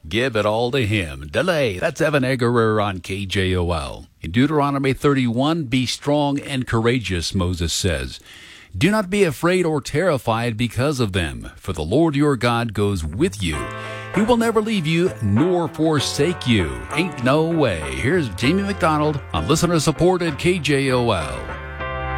Give it all to him. Delay. That's Evan Eggerer on KJOL. In Deuteronomy 31, be strong and courageous, Moses says. Do not be afraid or terrified because of them, for the Lord your God goes with you. He will never leave you nor forsake you. Ain't no way. Here's Jamie McDonald on listener-supported KJOL.